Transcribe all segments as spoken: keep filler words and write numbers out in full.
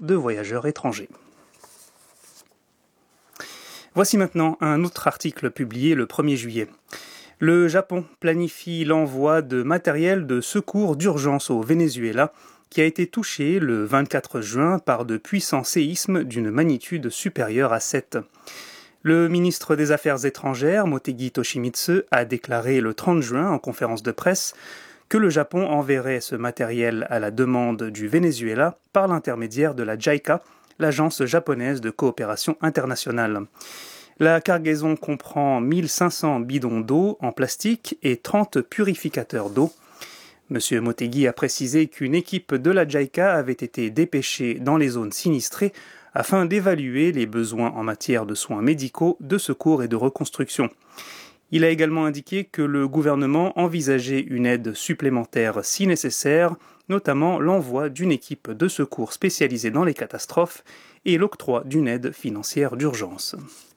de voyageurs étrangers. Voici maintenant un autre article publié le premier juillet. Le Japon planifie l'envoi de matériel de secours d'urgence au Venezuela, qui a été touché le vingt-quatre juin par de puissants séismes d'une magnitude supérieure à sept. Le ministre des Affaires étrangères, Motegi Toshimitsu, a déclaré le trente juin en conférence de presse que le Japon enverrait ce matériel à la demande du Venezuela par l'intermédiaire de la JICA, l'agence japonaise de coopération internationale. La cargaison comprend mille cinq cents bidons d'eau en plastique et trente purificateurs d'eau. M. Motegi a précisé qu'une équipe de la JICA avait été dépêchée dans les zones sinistrées afin d'évaluer les besoins en matière de soins médicaux, de secours et de reconstruction. Il a également indiqué que le gouvernement envisageait une aide supplémentaire si nécessaire, notamment l'envoi d'une équipe de secours spécialisée dans les catastrophes et l'octroi d'une aide financière d'urgence.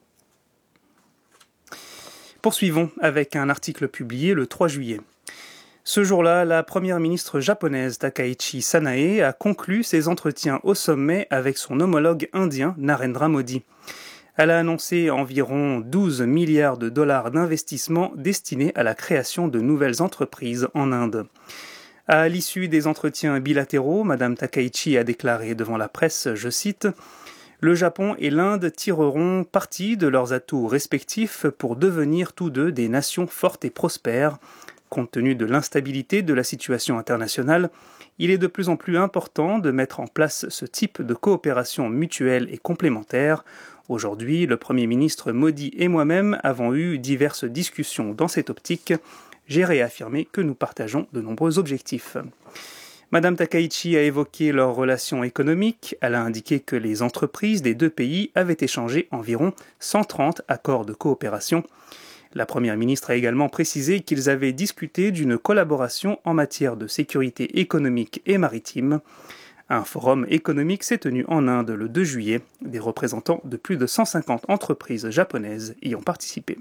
Poursuivons avec un article publié le trois juillet. Ce jour-là, la première ministre japonaise Takaichi Sanae a conclu ses entretiens au sommet avec son homologue indien Narendra Modi. Elle a annoncé environ douze milliards de dollars d'investissements destinés à la création de nouvelles entreprises en Inde. À l'issue des entretiens bilatéraux, Mme Takaichi a déclaré devant la presse, je cite, « Le Japon et l'Inde tireront parti de leurs atouts respectifs pour devenir tous deux des nations fortes et prospères. Compte tenu de l'instabilité de la situation internationale, il est de plus en plus important de mettre en place ce type de coopération mutuelle et complémentaire. Aujourd'hui, le Premier ministre Modi et moi-même avons eu diverses discussions dans cette optique. J'ai réaffirmé que nous partageons de nombreux objectifs. » Madame Takaichi a évoqué leurs relations économiques. Elle a indiqué que les entreprises des deux pays avaient échangé environ cent trente accords de coopération. La Première ministre a également précisé qu'ils avaient discuté d'une collaboration en matière de sécurité économique et maritime. Un forum économique s'est tenu en Inde le deux juillet. Des représentants de plus de cent cinquante entreprises japonaises y ont participé.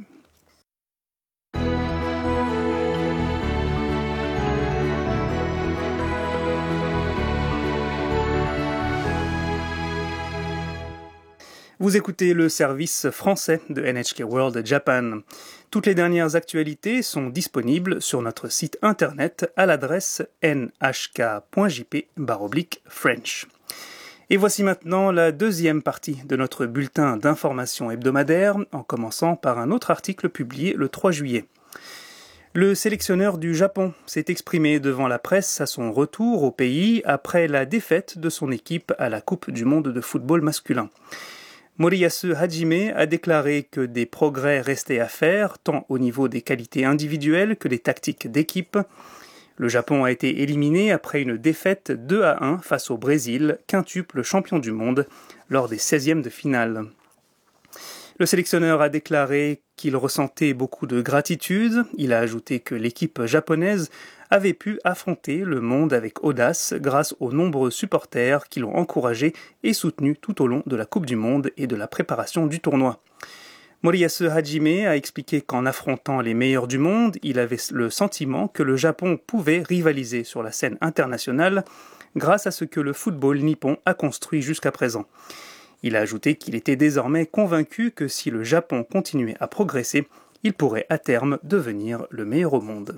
Vous écoutez le service français de N H K World Japan. Toutes les dernières actualités sont disponibles sur notre site internet à l'adresse n h k point j p barre oblique French. Et voici maintenant la deuxième partie de notre bulletin d'information hebdomadaire, en commençant par un autre article publié le trois juillet. Le sélectionneur du Japon s'est exprimé devant la presse à son retour au pays après la défaite de son équipe à la Coupe du monde de football masculin. Moriyasu Hajime a déclaré que des progrès restaient à faire, tant au niveau des qualités individuelles que des tactiques d'équipe. Le Japon a été éliminé après une défaite deux à un face au Brésil, quintuple champion du monde, lors des seizièmes de finale. Le sélectionneur a déclaré qu'il ressentait beaucoup de gratitude. Il a ajouté que l'équipe japonaise avait pu affronter le monde avec audace grâce aux nombreux supporters qui l'ont encouragé et soutenu tout au long de la Coupe du Monde et de la préparation du tournoi. Moriyasu Hajime a expliqué qu'en affrontant les meilleurs du monde, il avait le sentiment que le Japon pouvait rivaliser sur la scène internationale grâce à ce que le football nippon a construit jusqu'à présent. Il a ajouté qu'il était désormais convaincu que si le Japon continuait à progresser, il pourrait à terme devenir le meilleur au monde.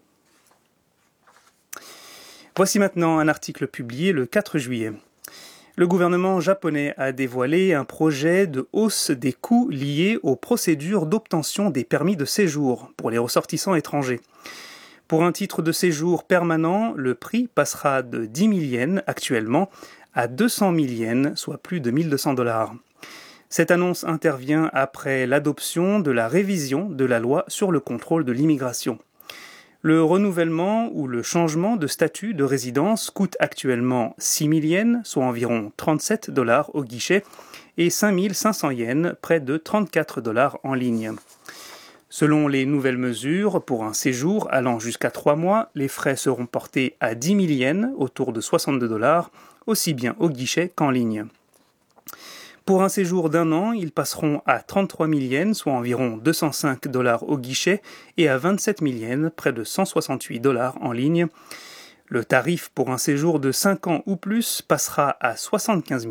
Voici maintenant un article publié le quatre juillet. Le gouvernement japonais a dévoilé un projet de hausse des coûts liés aux procédures d'obtention des permis de séjour pour les ressortissants étrangers. Pour un titre de séjour permanent, le prix passera de dix mille yens actuellement à deux cent mille yens, soit plus de mille deux cents dollars. Cette annonce intervient après l'adoption de la révision de la loi sur le contrôle de l'immigration. Le renouvellement ou le changement de statut de résidence coûte actuellement six mille yens, soit environ trente-sept dollars au guichet, et cinq mille cinq cents yens, près de trente-quatre dollars en ligne. Selon les nouvelles mesures, pour un séjour allant jusqu'à trois mois, les frais seront portés à dix mille yens, autour de soixante-deux dollars, aussi bien au guichet qu'en ligne. Pour un séjour d'un an, ils passeront à trente-trois mille yens, soit environ deux cent cinq dollars au guichet, et à vingt-sept mille yens, près de cent soixante-huit dollars en ligne. Le tarif pour un séjour de cinq ans ou plus passera à soixante-quinze